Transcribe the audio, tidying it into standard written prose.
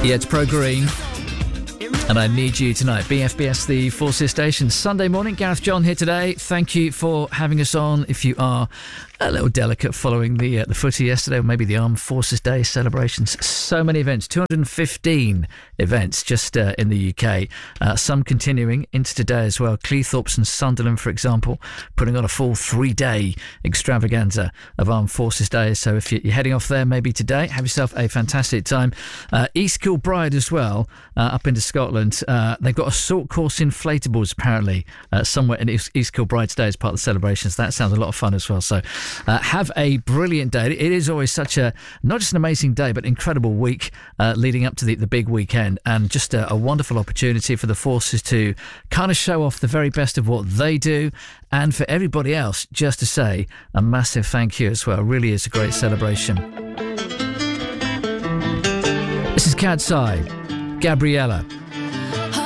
Yeah, it's Pro Green. And I Need You Tonight. BFBS, the Forces Station. Sunday morning, Gareth John here today. Thank you for having us on. If you are a little delicate following the footy yesterday, or maybe the Armed Forces Day celebrations. So many events, 215 events just in the UK. Some continuing into today as well. Cleethorpes and Sunderland, for example, putting on a full 3-day extravaganza of Armed Forces Day. So if you're heading off there maybe today, have yourself a fantastic time. East Kilbride as well, up into Scotland. They've got a salt course inflatables apparently somewhere in East Kilbride today as part of the celebrations. That sounds a lot of fun as well. So have a brilliant day. It is always such a, not just an amazing day, but incredible week leading up to the big weekend, and just a wonderful opportunity for the forces to kind of show off the very best of what they do, and for everybody else just to say a massive thank you as well. It really is a great celebration. This is Cat's Eye, Gabriella.